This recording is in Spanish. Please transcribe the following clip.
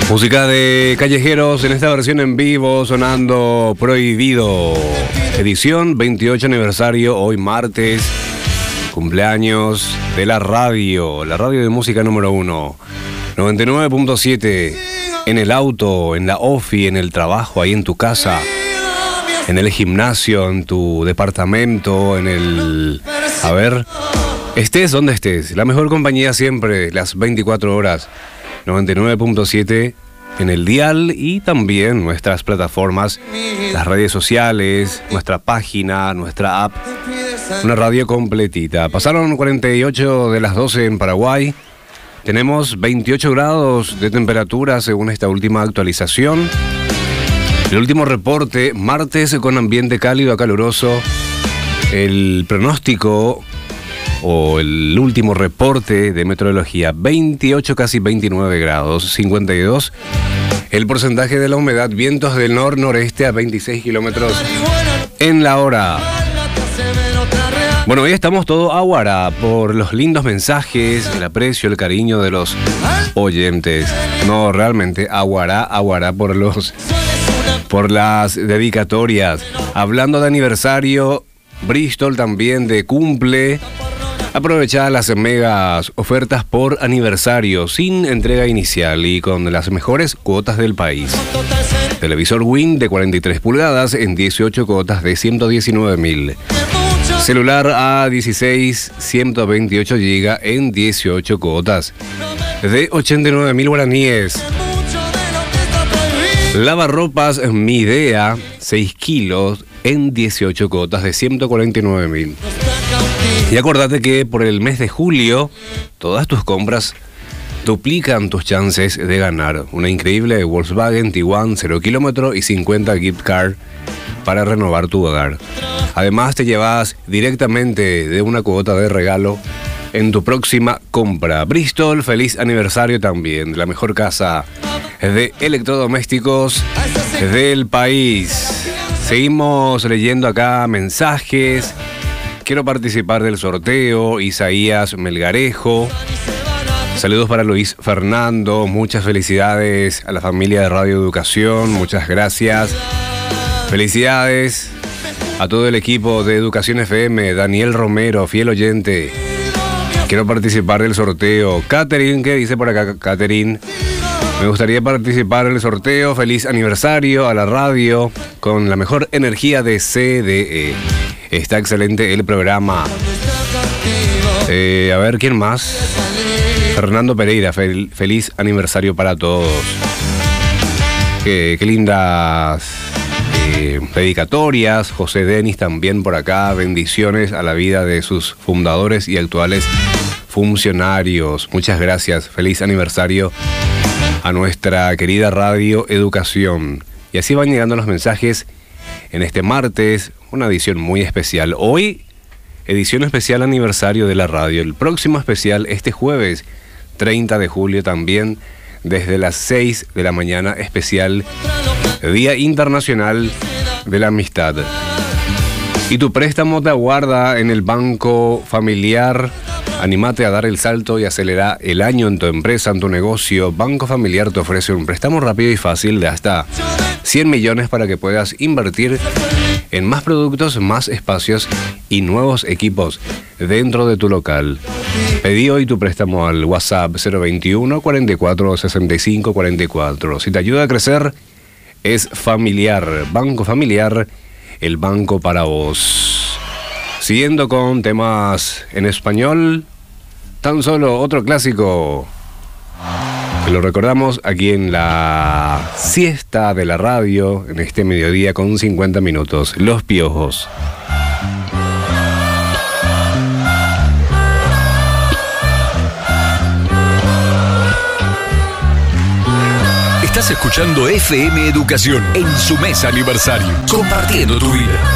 Música de Callejeros en esta versión en vivo, sonando Prohibido. Edición 28 aniversario, hoy martes, cumpleaños de la radio de música número 1. 99.7 en el auto, en la ofi, en el trabajo, ahí en tu casa, en el gimnasio, en tu departamento, en el... A ver, estés donde estés, la mejor compañía siempre, las 24 horas. 99.7 en el dial y también nuestras plataformas, las redes sociales, nuestra página, nuestra app. Una radio completita. Pasaron 48 de las 12 en Paraguay. Tenemos 28 grados de temperatura según esta última actualización. El último reporte, martes con ambiente cálido a caluroso. El pronóstico o el último reporte de meteorología, 28, casi 29 grados, 52. El porcentaje de la humedad, vientos del nor-noreste a 26 kilómetros en la hora. Bueno, hoy estamos todo aguará por los lindos mensajes, el aprecio, el cariño de los oyentes. No, realmente aguará por las dedicatorias. Hablando de aniversario, Bristol también de cumple. Aprovecha las megas ofertas por aniversario sin entrega inicial y con las mejores cuotas del país. Televisor Win de 43 pulgadas en 18 cuotas de 119.000. Celular A16 128 GB en 18 cuotas de 89.000 guaraníes. Lavarropas Midea 6 kilos en 18 cuotas de 149.000. Y acordate que por el mes de julio, todas tus compras duplican tus chances de ganar. Una increíble Volkswagen Tiguan 0 kilómetro y 50 gift card para renovar tu hogar. Además te llevas directamente de una cuota de regalo en tu próxima compra. Bristol, feliz aniversario también. La mejor casa de electrodomésticos del país. Seguimos leyendo acá mensajes. Quiero participar del sorteo. Isaías Melgarejo. Saludos para Luis Fernando. Muchas felicidades a la familia de Radio Educación. Muchas gracias. Felicidades a todo el equipo de Educación FM. Daniel Romero, fiel oyente. Quiero participar del sorteo. Catherine, ¿qué dice por acá Catherine? Me gustaría participar en el sorteo. Feliz aniversario a la radio con la mejor energía de CDE. Está excelente el programa. A ver, ¿quién más? Fernando Pereira, feliz aniversario para todos. Qué lindas dedicatorias. José Denis también por acá. Bendiciones a la vida de sus fundadores y actuales funcionarios. Muchas gracias. Feliz aniversario a nuestra querida Radio Educación. Y así van llegando los mensajes en este martes, una edición muy especial. Hoy, edición especial aniversario de la radio. El próximo especial este jueves, 30 de julio también, desde las 6 de la mañana, especial Día Internacional de la Amistad. Y tu préstamo te aguarda en el Banco Familiar. Anímate a dar el salto y acelera el año en tu empresa, en tu negocio. Banco Familiar te ofrece un préstamo rápido y fácil de hasta 100 millones para que puedas invertir en más productos, más espacios y nuevos equipos dentro de tu local. Pedí hoy tu préstamo al WhatsApp 021 44 65 44. Si te ayuda a crecer, es Familiar. Banco Familiar, el banco para vos. Siguiendo con temas en español, tan solo otro clásico que lo recordamos aquí en la siesta de la radio, en este mediodía con 50 minutos, Los Piojos. Estás escuchando FM Educación en su mes aniversario, compartiendo tu vida.